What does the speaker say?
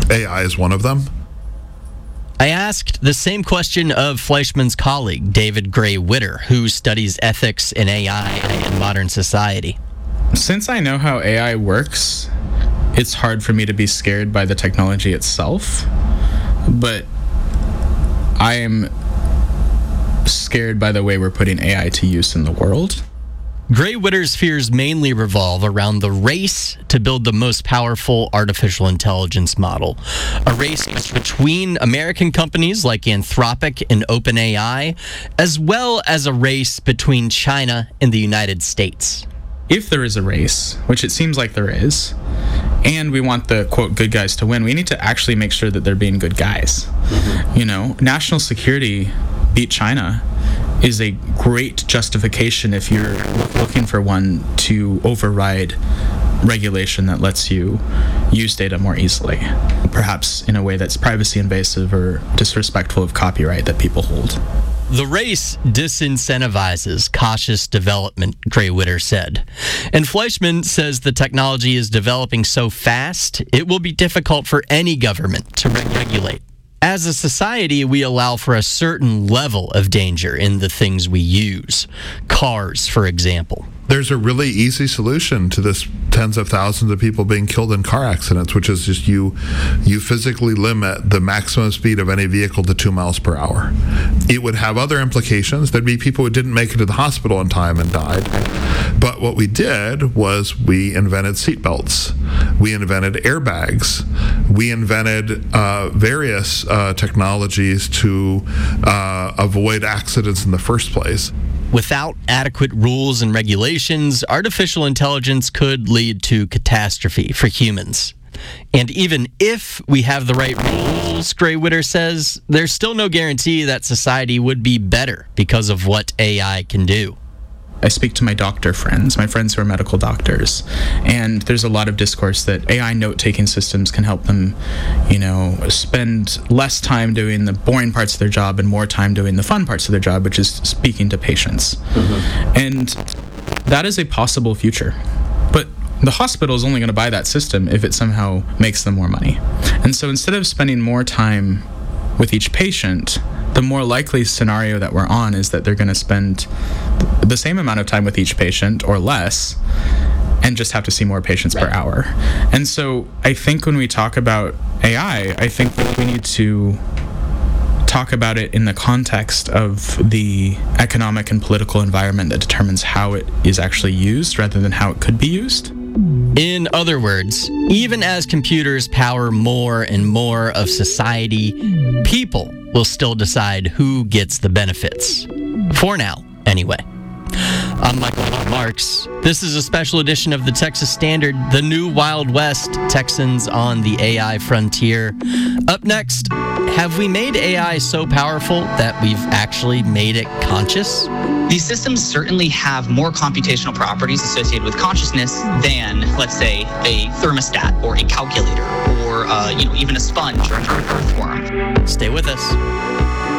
AI is one of them. I asked the same question of Fleischman's colleague, David Gray Witter, who studies ethics in AI in modern society. Since I know how AI works, it's hard for me to be scared by the technology itself, but I am scared by the way we're putting AI to use in the world. Gray Witter's fears mainly revolve around the race to build the most powerful artificial intelligence model. A race between American companies like Anthropic and OpenAI, as well as a race between China and the United States. If there is a race, which it seems like there is, and we want the, quote, good guys to win, we need to actually make sure that they're being good guys. You know, national security beat China is a great justification if you're looking for one to override regulation that lets you use data more easily, perhaps in a way that's privacy invasive or disrespectful of copyright that people hold. The race disincentivizes cautious development, Gray Witter said. And Fleischman says the technology is developing so fast, it will be difficult for any government to regulate. As a society, we allow for a certain level of danger in the things we use. Cars, for example. There's a really easy solution to this tens of thousands of people being killed in car accidents, which is just you physically limit the maximum speed of any vehicle to 2 miles per hour. It would have other implications. There'd be people who didn't make it to the hospital in time and died. But what we did was we invented seatbelts. We invented airbags. We invented various technologies to avoid accidents in the first place. Without adequate rules and regulations, artificial intelligence could lead to catastrophe for humans. And even if we have the right rules, Gray Witter says, there's still no guarantee that society would be better because of what AI can do. I speak to my doctor friends, my friends who are medical doctors, and there's a lot of discourse that AI note-taking systems can help them, spend less time doing the boring parts of their job and more time doing the fun parts of their job, which is speaking to patients. And that is a possible future. But the hospital is only going to buy that system if it somehow makes them more money. And so instead of spending more time with each patient, the more likely scenario that we're on is that they're going to spend the same amount of time with each patient or less and just have to see more patients per hour. And so I think when we talk about AI, I think that we need to talk about it in the context of the economic and political environment that determines how it is actually used rather than how it could be used. In other words, even as computers power more and more of society, people will still decide who gets the benefits. For now, anyway. I'm Michael Marks. This is a special edition of the Texas Standard, the new Wild West, Texans on the AI frontier. Up next, have we made AI so powerful that we've actually made it conscious? These systems certainly have more computational properties associated with consciousness than, let's say, a thermostat or a calculator or even a sponge or an earthworm. Stay with us.